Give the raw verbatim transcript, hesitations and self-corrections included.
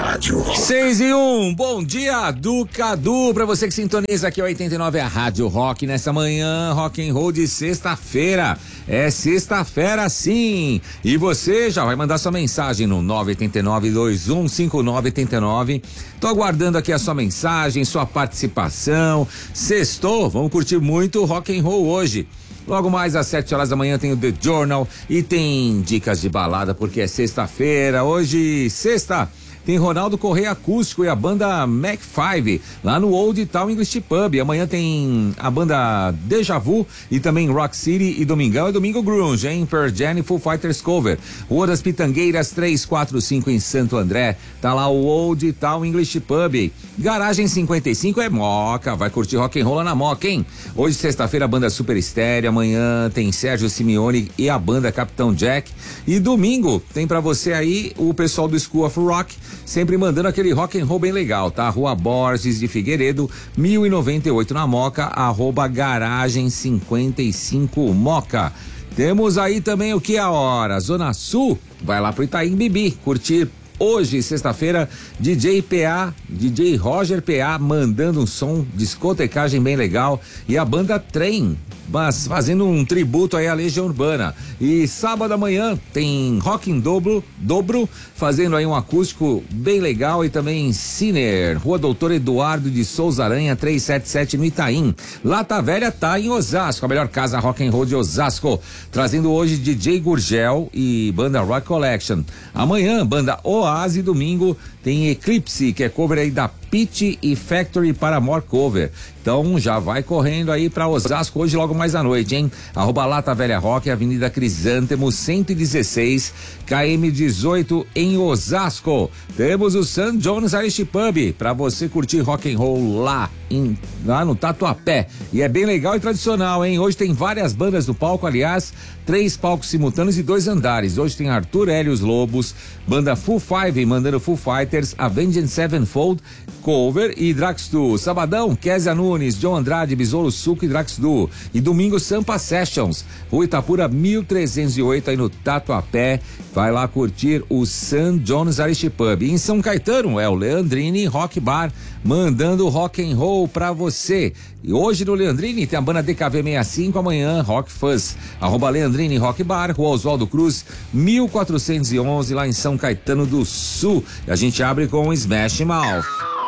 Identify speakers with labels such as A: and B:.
A: Rádio Rock.
B: seis e um, bom dia do Cadu, pra você que sintoniza aqui, oitenta e nove, a Rádio Rock, nessa manhã, rock and roll de sexta-feira. É sexta-feira sim, e você já vai mandar sua mensagem no nove oito nove, dois um cinco nove oito nove. Tô aguardando aqui a sua mensagem, sua participação. Sextou, vamos curtir muito rock and roll hoje. Logo mais às sete horas da manhã tem o The Journal e tem dicas de balada, porque é sexta-feira. Hoje, sexta, tem Ronaldo Correia Acústico e a banda Mac five lá no Old Town English Pub. Amanhã tem a banda Deja Vu e também Rock City, e domingão é Domingo Grunge, hein? Pearl Jam, Foo Fighters Cover. Rua das Pitangueiras trezentos e quarenta e cinco em Santo André. Tá lá o Old Town English Pub. Garagem cinquenta e cinco é Moca, vai curtir rock and roll lá na Moca, hein? Hoje, sexta-feira, a banda Super Estéreo. Amanhã tem Sérgio Simeone e a banda Capitão Jack. E domingo tem pra você aí o pessoal do School of Rock, sempre mandando aquele rock and roll bem legal, tá? Rua Borges de Figueiredo, mil e noventa e oito na Moca, arroba Garagem cinquenta e cinco Moca. Temos aí também o que a hora? Zona Sul, vai lá pro Itaim Bibi, curtir hoje, sexta-feira, D J P A, D J Roger P A, mandando um som, discotecagem bem legal, e a banda Trem, mas fazendo um tributo aí à Legião Urbana. E sábado amanhã tem Rock em Dobro, Dobro, fazendo aí um acústico bem legal, e também Ciner, Rua Doutor Eduardo de Souza Aranha, trezentos e setenta e sete no Itaim. Lata Velha tá em Osasco, a melhor casa rock and roll de Osasco, trazendo hoje D J Gurgel e banda Rock Collection. Amanhã, banda Oase, domingo tem Eclipse, que é cover aí da Pitch e Factory para More Cover. Então já vai correndo aí pra Osasco hoje, logo mais à noite, hein? Arroba Lata Velha Rock, Avenida Crisântemo cento e dezesseis, K M dezoito em Osasco. Temos o Saint John's Irish Pub pra você curtir rock and roll lá, em, lá no Tatuapé. E é bem legal e tradicional, hein? Hoje tem várias bandas no palco, aliás, três palcos simultâneos e dois andares. Hoje tem Arthur Hélios Lobos, banda Foo Five mandando Foo Fighters, Avenged Sevenfold Cover e Draxdu. Sabadão, Kézia Nunes, John Andrade, Besouro Suco e Draxdu. E domingo, Sampa Sessions, Rua Itapura mil trezentos e oito, aí no Tatuapé. Vai lá curtir o Saint John's Irish Pub. E em São Caetano é o Leandrini Rock Bar, mandando rock and roll pra você. E hoje no Leandrini tem a banda D K V sessenta e cinco, amanhã Rock Fuzz. Arroba Leandrini Rock Bar, Rua Oswaldo Cruz, mil quatrocentos e onze, lá em São Caetano do Sul. E a gente abre com o Smash Mouth.